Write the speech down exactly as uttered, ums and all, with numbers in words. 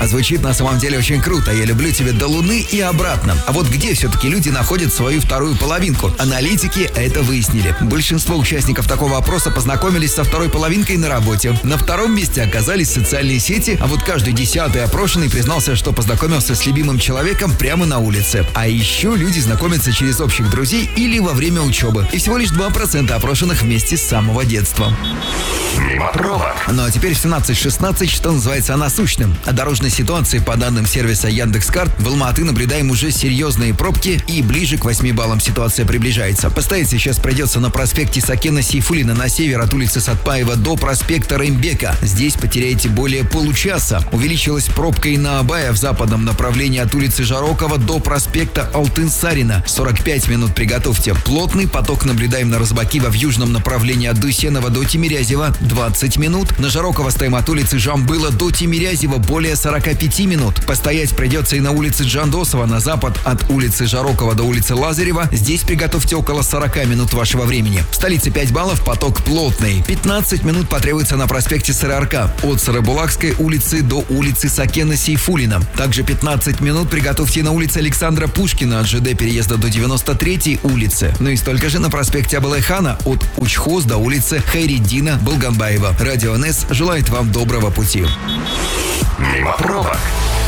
А звучит на самом деле очень круто. Я люблю тебя до Луны и обратно. А вот где все-таки люди находят свою вторую половинку? Аналитики это выяснили. Большинство участников такого опроса познакомились со второй половинкой на работе. На втором месте оказались социальные сети, а вот каждый десятый опрошенный признался, что познакомился с любимым человеком прямо на улице. А еще люди знакомятся через общих друзей или во время учебы. И всего лишь два процента опрошенных вместе с самого детства. Мимо пробок. Ну а теперь в семнадцать шестнадцать, что называется, о насущном. О дорожной ситуации по данным сервиса Яндекс.Карт в Алма-Аты наблюдаем уже серьезные пробки и ближе к восьми баллам ситуация приближается. Постоять сейчас придется на проспекте Сакена Сейфуллина на север от улицы Сатпаева до проспекта Рымбека. Здесь потеряете более получаса. Увеличилась пробка и на Абая в западном направлении от улицы Жарокова до проспекта Алтын-Сарина. сорок пять минут приготовьте. Плотный поток наблюдаем на Розбакива в южном направлении от Дусенова до Тимирязева. двадцать минут. На Жарокова стоим от улицы Жамбыла до Тимирязева более сорок пять минут. Постоять придется и на улице Джандосова на запад от улицы Жарокова до улицы Лазарева. Здесь приготовьте около сорок минут вашего времени. В столице пять баллов, поток плотный. пятнадцать минут потребуется на проспекте Сырарка от Сарабулакской улицы до улицы Сакена Сейфуллина. Также пятнадцать минут приготовьте на улице Александра Пушкина от ЖД переезда до девяносто третьей улицы. Ну и столько же на проспекте Абылайхана от Учхоз до улицы Хайреддина Балганбаева. Радио эн эс желает вам доброго пути. Мимо пробок.